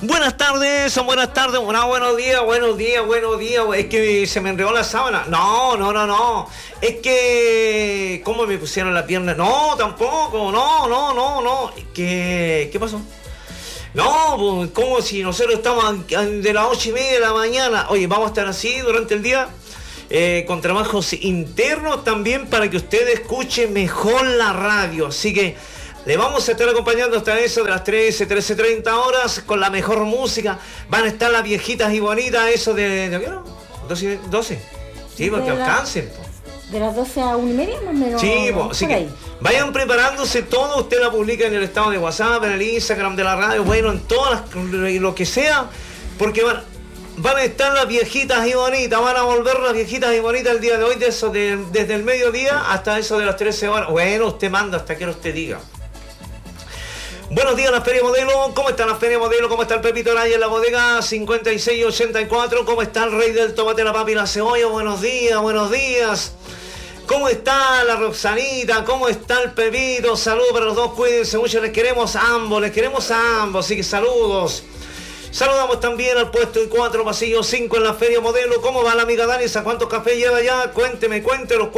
Buenas tardes, buenos días. Es que se me enredó la sábana. No. Es que... ¿Cómo me pusieron la pierna? No, tampoco. No. ¿Qué pasó? No, pues, como si nosotros estamos de las 8:30 de la mañana. Oye, vamos a estar así durante el día. Con trabajos internos también para que usted escuche mejor la radio. Así que le vamos a estar acompañando hasta eso de las 13:30 horas con la mejor música. Van a estar las viejitas y bonitas, eso ¿de qué no? 12. Sí, porque alcancen. De las 12 a 1:30 más o menos. Sí, así que vayan preparándose todo. Usted la publica en el estado de WhatsApp, en el Instagram de la radio, bueno, en todas lo que sea, porque van a estar las viejitas y bonitas, van a volver las viejitas y bonitas el día de hoy, desde el mediodía hasta eso de las 13 horas. Bueno, usted manda hasta que usted diga. Buenos días, la Feria Modelo. ¿Cómo está la Feria Modelo? ¿Cómo está el Pepito Araya en la bodega 5684? ¿Cómo está el rey del tomate, la papa y la cebolla? Buenos días. ¿Cómo está la Roxanita? ¿Cómo está el Pepito? Saludos para los dos, cuídense mucho, les queremos a ambos, así que saludos. Saludamos también al puesto 4, pasillo 5 en la Feria Modelo. ¿Cómo va la amiga Danisa? ¿Cuántos cafés lleva ya? Cuéntelo.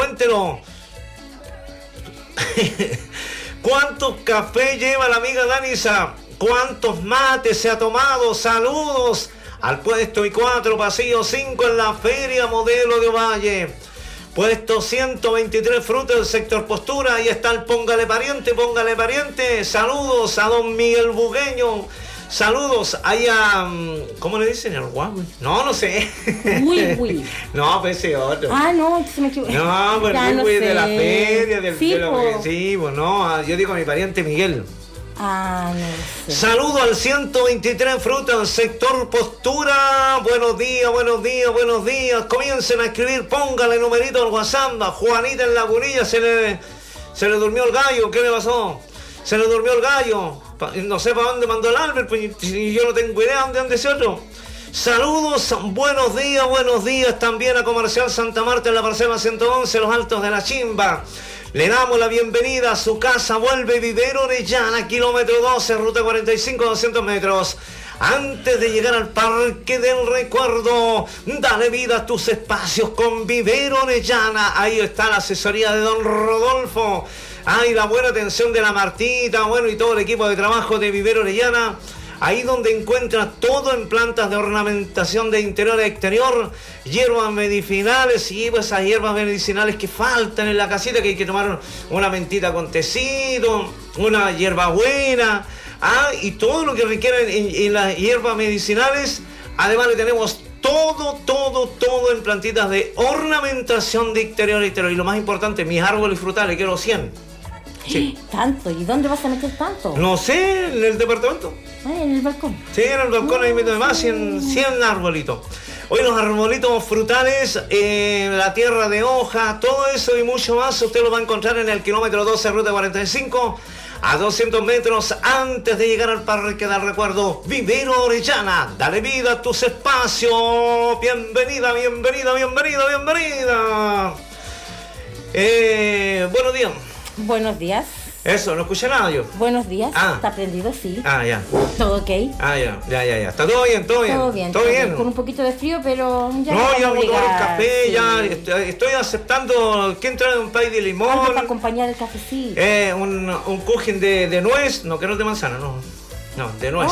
¿Cuántos cafés lleva la amiga Danisa? ¿Cuántos mates se ha tomado? Saludos al puesto 4, pasillo 5 en la Feria Modelo de Ovalle. Puesto 123, fruta del sector postura. Ahí está el Póngale Pariente. Saludos a don Miguel Bugueño. Saludos ahí a... ¿Cómo le dicen? ¿El Huawei? No sé. Uy. No, pues ese otro. No, se me equivoqué. No, pues el Huawei de la feria. Sí, sí, pues no, yo digo a mi pariente Miguel. No sé. Saludo al 123 fruta del sector postura. Buenos días. Comiencen a escribir, póngale numerito al WhatsApp. Juanita en Lagunilla se le durmió el gallo. ¿Qué le pasó? Se le durmió el gallo. No sé para dónde mandó el Albert, pues yo no tengo idea dónde ese otro. Saludos, buenos días también a Comercial Santa Marta en la parcela 111, Los Altos de la Chimba. Le damos la bienvenida a su casa, vuelve Vivero Orellana, kilómetro 12, ruta 45, 200 metros. Antes de llegar al Parque del Recuerdo, dale vida a tus espacios con Vivero Orellana. Ahí está la asesoría de don Rodolfo. La buena atención de la Martita, y todo el equipo de trabajo de Vivero Orellana. Ahí donde encuentra todo en plantas de ornamentación de interior a exterior, hierbas medicinales, y pues esas hierbas medicinales que faltan en la casita, que hay que tomar una mentita con tecido, una hierba buena, y todo lo que requieren en las hierbas medicinales. Además le tenemos todo en plantitas de ornamentación de interior a exterior. Y lo más importante, mis árboles frutales, quiero 100. Sí. ¿Tanto? ¿Y dónde vas a meter tanto? No sé, en el departamento. En el balcón. Sí, en el balcón ahí meto más 100 arbolitos. Hoy los arbolitos frutales, la tierra de hoja, todo eso y mucho más, usted lo va a encontrar en el kilómetro 12, ruta 45, a 200 metros antes de llegar al Parque del Recuerdo. Vivero Orellana, dale vida a tus espacios. Bienvenida. Buenos días. Buenos días. Eso, no escuché nada yo. Buenos días. Está prendido, sí. Ya. ¿Todo ok? Ya. Está todo bien. Todo bien. Con un poquito de frío, pero ya... No, ya voy a tomar el café, sí. Ya estoy aceptando. ¿Quién trae un pay de limón? Algo para acompañar el cafecito. Un kuchen de nuez. No, que no es de manzana, no. No, de nuez.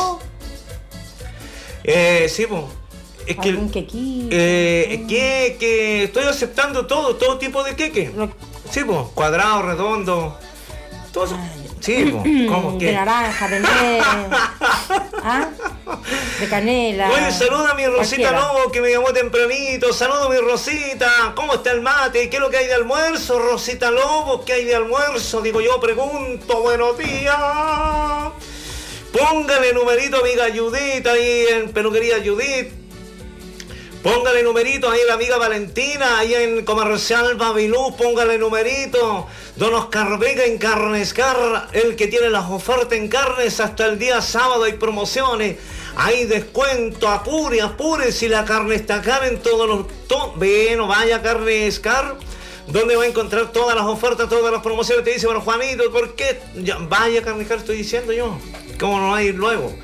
Sí, pues. Es que ¿algún quequito? Que estoy aceptando todo tipo de queque. Sí, pues, cuadrado, redondo. Todo eso. Sí, pues, ¿cómo que? De naranja, de miel. De canela. Oye, saluda a mi Rosita Lobo, que me llamó tempranito. Saludo a mi Rosita. ¿Cómo está el mate? ¿Qué es lo que hay de almuerzo, Rosita Lobo? ¿Qué hay de almuerzo? Digo yo, pregunto. Buenos días. Póngale numerito, amiga Judith, ahí en Peluquería Judith. Póngale numerito ahí a la amiga Valentina, ahí en Comercial Babilú, póngale numerito. Don Oscar Vega en Carnescar, el que tiene las ofertas en carnes, hasta el día sábado hay promociones, hay descuento, apure, si la carne está cara en todos los... Bueno, vaya Carnescar, donde va a encontrar todas las ofertas, todas las promociones. Te dice, bueno, Juanito, ¿por qué? Vaya Carnescar, estoy diciendo yo, ¿cómo no va a ir luego?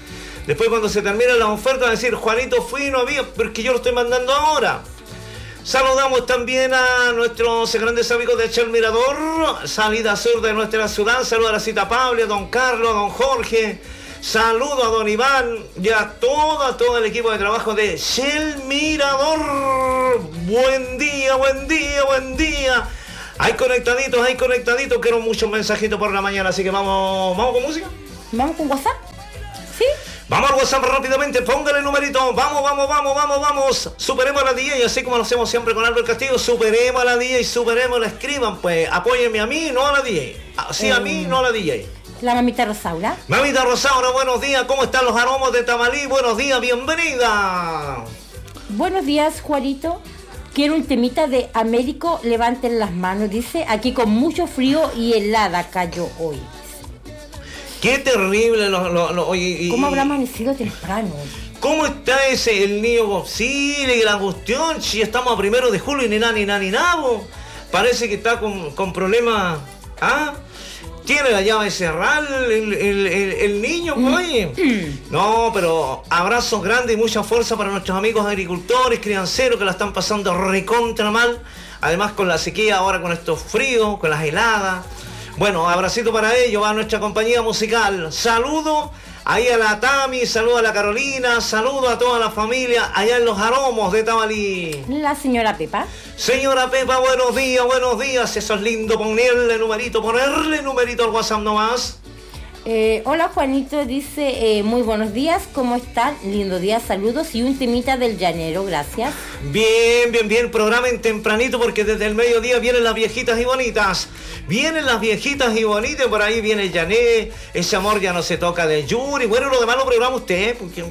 Después cuando se terminen las ofertas van a decir, Juanito fui y no había, pero es que yo lo estoy mandando ahora. Saludamos también a nuestros grandes amigos de Echel Mirador, salida sur de nuestra ciudad. Saludos a la cita Pablo, a don Carlos, a don Jorge. Saludo a don Iván y a todo el equipo de trabajo de Shell Mirador. Buen día, buen día, buen día. Hay conectaditos. Quiero muchos mensajitos por la mañana, así que vamos con música. ¿Vamos con WhatsApp? ¿Sí? Vamos al WhatsApp rápidamente, póngale el numerito. Vamos. Superemos a la DJ, así como lo hacemos siempre con Albert Castillo. Superemos a la DJ, la escriban, pues. Apóyenme a mí, no a la DJ. Sí, a mí, no a la DJ. La mamita Rosaura. Mamita Rosaura, buenos días. ¿Cómo están los aromos de Tamalí? Buenos días, bienvenida. Buenos días, Juanito. Quiero un temita de Américo, levanten las manos. Dice, aquí con mucho frío y helada cayó hoy. Qué terrible ¿Cómo habrá amanecido temprano? ¿Cómo está el niño Godzilla y la cuestión? Si estamos a 1 de julio y ni nada. Parece que está con problemas. ¿Ah? Tiene la llave cerrada el niño, oye. No, pero abrazos grandes y mucha fuerza para nuestros amigos agricultores, crianceros que la están pasando recontra mal. Además con la sequía, ahora con estos fríos, con las heladas. Bueno, abracito para ellos, va nuestra compañía musical. Saludo ahí a la Tami, saludo a la Carolina, saludo a toda la familia allá en los aromos de Tamalí. La señora Pepa. Señora Pepa, buenos días. Eso es lindo, ponerle numerito al WhatsApp nomás. Hola Juanito, dice, muy buenos días, ¿cómo están? Lindo día, saludos y un temita del llanero, gracias. Bien, programen tempranito porque desde el mediodía vienen las viejitas y bonitas. Por ahí viene el llané, ese amor ya no se toca de Yuri. Bueno, lo demás lo programa usted, porque...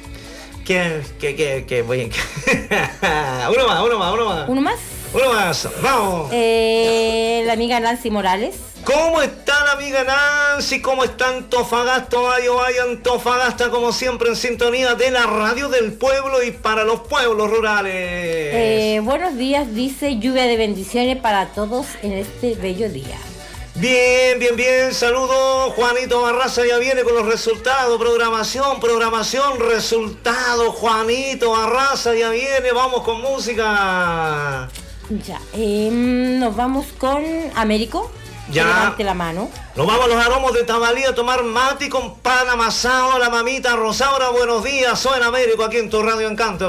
Uno más, vamos. La amiga Nancy Morales. ¿Cómo está la amiga Nancy? ¿Cómo está Antofagasta? Vaya Antofagasta, como siempre en sintonía de la radio del pueblo y para los pueblos rurales. Buenos días, dice, lluvia de bendiciones para todos en este bello día. Bien, saludos. Juanito Barraza ya viene con los resultados, programación, resultados. Juanito Barraza ya viene, vamos con música. Ya, nos vamos con Américo. Ya. Levante la mano. Nos vamos a los aromos de Tamalí a tomar mate con pan amasado. La mamita Rosaura, buenos días. Soy en Américo, aquí en tu Radio Encanto.